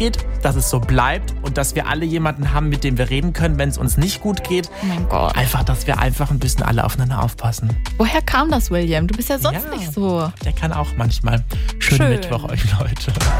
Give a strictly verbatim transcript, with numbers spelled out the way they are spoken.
geht, dass es so bleibt und dass wir alle jemanden haben, mit dem wir reden können, wenn es uns nicht gut geht. Oh mein Gott. Einfach, dass wir einfach ein bisschen alle aufeinander aufpassen. Woher kam das, William? Du bist ja sonst Ja, nicht so. Der kann auch manchmal. Schönen Schön. Mittwoch euch, Leute.